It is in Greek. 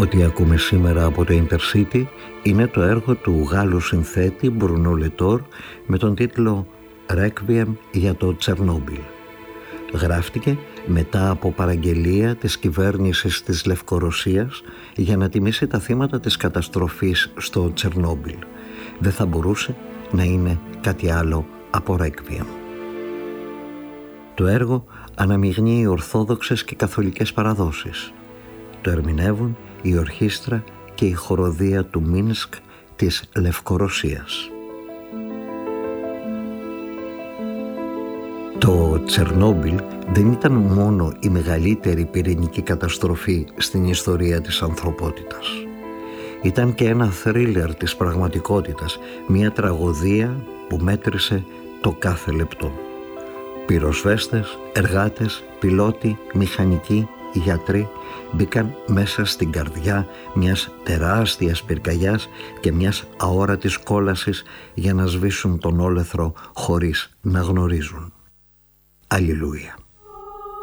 Ό,τι ακούμε σήμερα από το Intercity είναι το έργο του Γάλλου συνθέτη Μπρουνό Λετόρ με τον τίτλο «Requiem για το Τσερνόμπιλ». Γράφτηκε μετά από παραγγελία της κυβέρνησης της Λευκορωσίας για να τιμήσει τα θύματα της καταστροφής στο Τσερνόμπιλ. Δεν θα μπορούσε να είναι κάτι άλλο από «Requiem». Το έργο αναμειγνύει ορθόδοξες και καθολικές παραδόσεις. Το ερμηνεύουν η ορχήστρα και η χοροδία του Μίνσκ της Λευκορωσίας. Το Τσερνόμπιλ δεν ήταν μόνο η μεγαλύτερη πυρηνική καταστροφή στην ιστορία της ανθρωπότητας. Ήταν και ένα θρίλερ της πραγματικότητας, μια τραγωδία που μέτρησε το κάθε λεπτό. Πυροσβέστες, εργάτες, πιλότοι, μηχανικοί, γιατροί μπήκαν μέσα στην καρδιά μιας τεράστιας πυρκαγιάς και μιας αόρατης κόλασης για να σβήσουν τον όλεθρο χωρίς να γνωρίζουν. Αλληλούια.